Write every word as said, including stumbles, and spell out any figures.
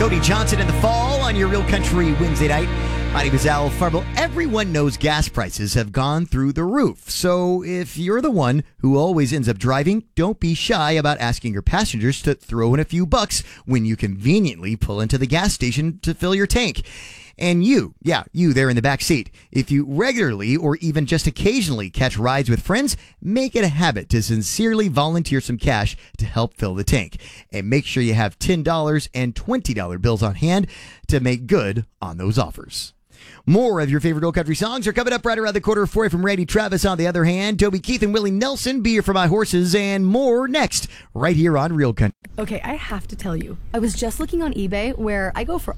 Cody Johnson in the fall on your Real Country Wednesday night. My name is Al Farbo. Everyone knows gas prices have gone through the roof. So if you're the one who always ends up driving, don't be shy about asking your passengers to throw in a few bucks when you conveniently pull into the gas station to fill your tank. And you, yeah, you there in the back seat, if you regularly or even just occasionally catch rides with friends, make it a habit to sincerely volunteer some cash to help fill the tank. And make sure you have ten dollars and twenty dollars bills on hand to make good on those offers. More of your favorite old country songs are coming up right around the corner for you from Randy Travis. On the other hand, Toby Keith and Willie Nelson, Be Here for My Horses, and more next, right here on Real Country. Okay, I have to tell you, I was just looking on eBay where I go for